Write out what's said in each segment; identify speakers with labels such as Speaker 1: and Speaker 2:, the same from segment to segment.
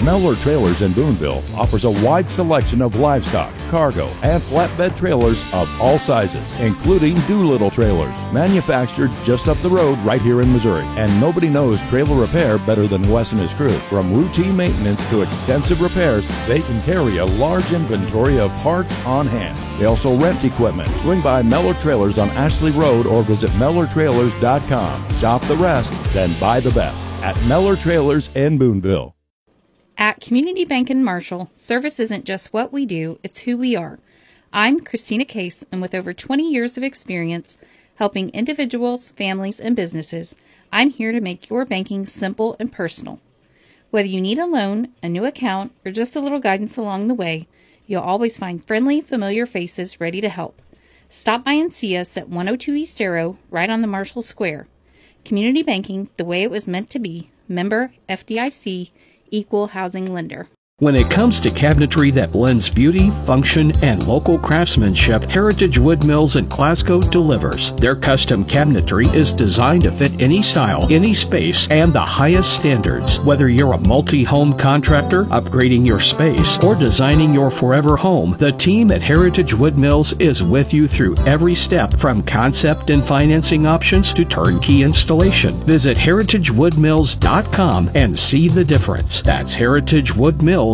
Speaker 1: Mellor Trailers in Boonville offers a wide selection of livestock, cargo, and flatbed trailers of all sizes, including Doolittle trailers, manufactured just up the road right here in Missouri. And nobody knows trailer repair better than Wes and his crew. From routine maintenance to extensive repairs, they can carry a large inventory of parts on hand. They also rent equipment. Swing by Mellor Trailers on Ashley Road or visit MellorTrailers.com. Shop the rest, then buy the best at Mellor Trailers in Boonville.
Speaker 2: At Community Bank in Marshall, service isn't just what we do, it's who we are. I'm Christina Case, and with over 20 years of experience helping individuals, families, and businesses, I'm here to make your banking simple and personal. Whether you need a loan, a new account, or just a little guidance along the way, you'll always find friendly, familiar faces ready to help. Stop by and see us at 102 East Arrow, right on the Marshall Square. Community banking, the way it was meant to be. Member FDIC, Equal Housing Lender.
Speaker 3: When it comes to cabinetry that blends beauty, function, and local craftsmanship, Heritage Wood Mills in Glasgow delivers. Their custom cabinetry is designed to fit any style, any space, and the highest standards. Whether you're a multi-home contractor, upgrading your space, or designing your forever home, the team at Heritage Wood Mills is with you through every step, from concept and financing options to turnkey installation. Visit heritagewoodmills.com and see the difference. That's heritagewoodmills.com.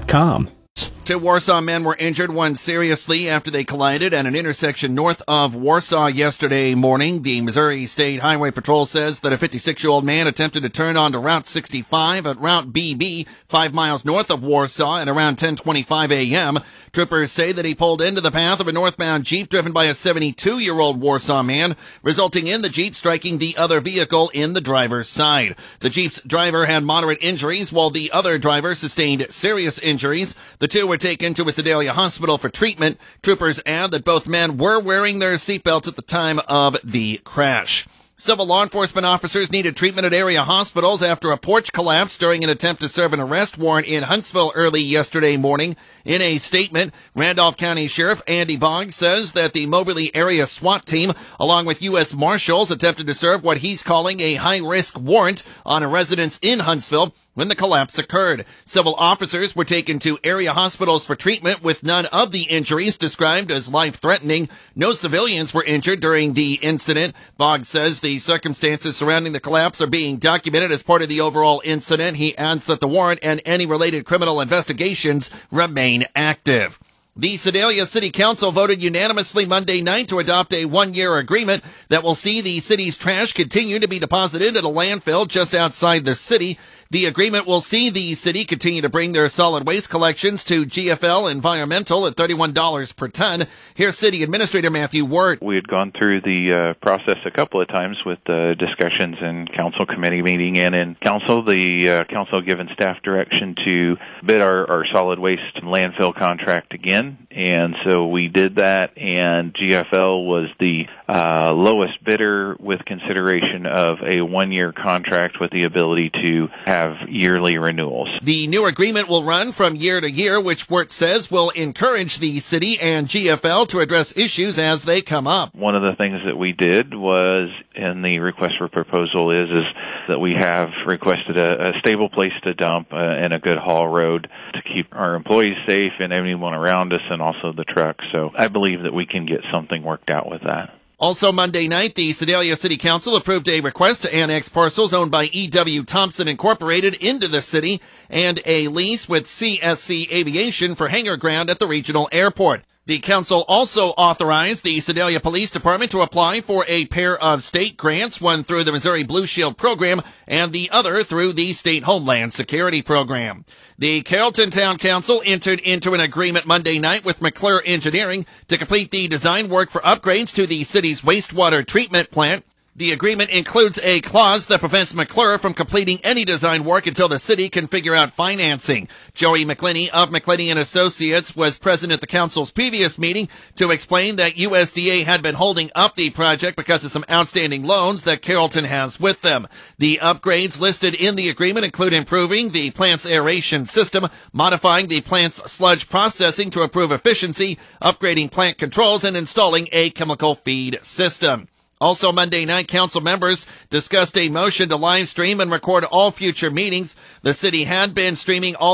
Speaker 4: Two Warsaw men were injured, one seriously, after they collided at an intersection north of Warsaw yesterday morning. The Missouri State Highway Patrol says that a 56-year-old man attempted to turn onto Route 65 at Route BB, 5 miles north of Warsaw, at around 10:25 a.m. Troopers say that he pulled into the path of a northbound Jeep driven by a 72-year-old Warsaw man, resulting in the Jeep striking the other vehicle in the driver's side. The Jeep's driver had moderate injuries, while the other driver sustained serious injuries. The two were taken to a Sedalia hospital for treatment. Troopers add that both men were wearing their seatbelts at the time of the crash. Civil law enforcement officers needed treatment at area hospitals after a porch collapsed during an attempt to serve an arrest warrant in Huntsville early yesterday morning. In a statement, Randolph County Sheriff Andy Boggs says that the Moberly area SWAT team, along with U.S. Marshals, attempted to serve what he's calling a high-risk warrant on a residence in Huntsville when the collapse occurred. Civil officers were taken to area hospitals for treatment, with none of the injuries described as life-threatening. No civilians were injured during the incident. Boggs says the circumstances surrounding the collapse are being documented as part of the overall incident. He adds that the warrant and any related criminal investigations remain active. The Sedalia City Council voted unanimously Monday night to adopt a one-year agreement that will see the city's trash continue to be deposited at a landfill just outside the city. The agreement will see the city continue to bring their solid waste collections to GFL Environmental at $31 per ton. Here's City Administrator Matthew Wirt.
Speaker 5: We had gone through the process a couple of times with discussions and council committee meeting, and in council, the council given staff direction to bid our solid waste landfill contract again. And so we did that, and GFL was the lowest bidder with consideration of a one-year contract with the ability to have yearly renewals.
Speaker 4: The new agreement will run from year to year, which Wirt says will encourage the city and GFL to address issues as they come up.
Speaker 5: One of the things that we did was, in the request for proposal, is that we have requested a stable place to dump and a good haul road to keep our employees safe and anyone around us, and also the trucks. So I believe that we can get something worked out with that.
Speaker 4: Also Monday night, the Sedalia City Council approved a request to annex parcels owned by E.W. Thompson Incorporated into the city and a lease with CSC Aviation for hangar ground at the regional airport. The council also authorized the Sedalia Police Department to apply for a pair of state grants, one through the Missouri Blue Shield program and the other through the State Homeland Security program. The Carrollton Town Council entered into an agreement Monday night with McClure Engineering to complete the design work for upgrades to the city's wastewater treatment plant. The agreement includes a clause that prevents McClure from completing any design work until the city can figure out financing. Joey McClinney of McClinney & Associates was present at the council's previous meeting to explain that USDA had been holding up the project because of some outstanding loans that Carrollton has with them. The upgrades listed in the agreement include improving the plant's aeration system, modifying the plant's sludge processing to improve efficiency, upgrading plant controls, and installing a chemical feed system. Also Monday night, council members discussed a motion to live stream and record all future meetings. The city had been streaming all